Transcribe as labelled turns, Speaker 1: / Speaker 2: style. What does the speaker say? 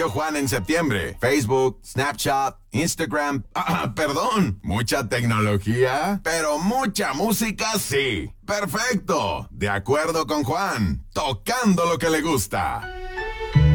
Speaker 1: Juan en septiembre. Facebook, Snapchat, Instagram. Perdón. Mucha tecnología, pero mucha música sí. Perfecto. De acuerdo con Juan. Tocando lo que le gusta.